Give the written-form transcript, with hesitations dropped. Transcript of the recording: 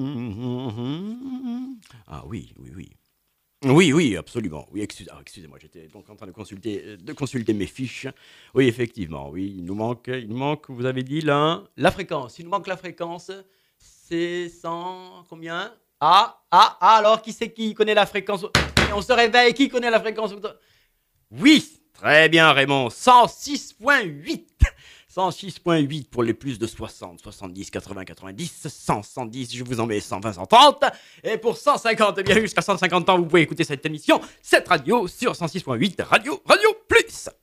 Ah oui, oui, oui. Oui, oui, absolument. Oui, excusez-moi, j'étais donc en train de consulter mes fiches. Oui, effectivement, oui, il nous manque, vous avez dit là, la fréquence. Il nous manque la fréquence. C'est 100, combien? Alors qui c'est qui connaît la fréquence? On se réveille, qui connaît la fréquence? Oui, très bien Raymond, 106.8. 106.8 pour les plus de 60, 70, 80, 90, 100, 110, je vous en mets 120, 130. Et pour 150, eh bien jusqu'à 150 ans, vous pouvez écouter cette émission, cette radio sur 106.8 Radio Plus.